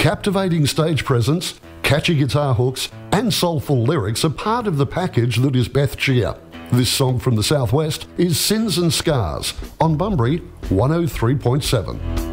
Captivating stage presence, catchy guitar hooks and soulful lyrics are part of the package that is Beth Chia. This song from the Southwest is Sins and Scars on Bunbury 103.7.